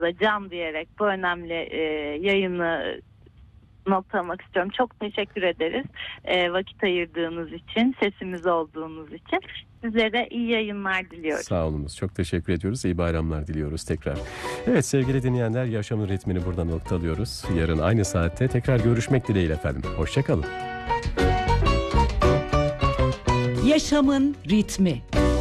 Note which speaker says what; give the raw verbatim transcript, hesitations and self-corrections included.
Speaker 1: can diyerek bu önemli e, yayını noktalamak istiyorum. Çok teşekkür ederiz e, vakit ayırdığınız için, sesimiz olduğunuz için. Sizlere iyi yayınlar diliyoruz.
Speaker 2: Sağ olunuz. Çok teşekkür ediyoruz. İyi bayramlar diliyoruz tekrar. Evet sevgili dinleyenler, yaşamın ritmini burada noktalıyoruz. Yarın aynı saatte tekrar görüşmek dileğiyle efendim. Hoşça kalın.
Speaker 3: Yaşamın ritmi.